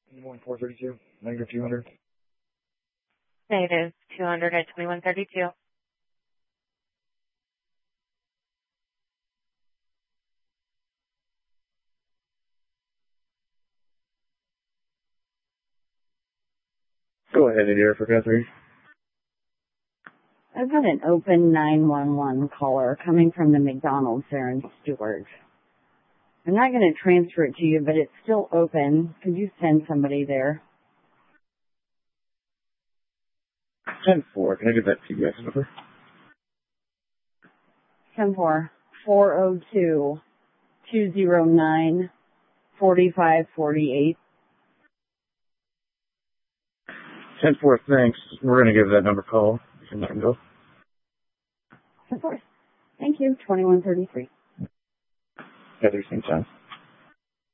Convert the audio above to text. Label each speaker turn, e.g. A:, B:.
A: In the morning, 432, negative 200.
B: Negative 200 at 2132.
A: Go ahead, Air Africa 3.
C: I've got an open 911 caller coming from the McDonald's there in Stewart. I'm not going to transfer it to you, but it's still open. Could you send somebody there?
A: 10-4, can I get that TBS number?
C: 10-4, 402-209-4548.
A: 10-4, thanks. We're going to give that number a call. You can let them go.
C: Of course. Thank you. 2133.
A: Heather, same time.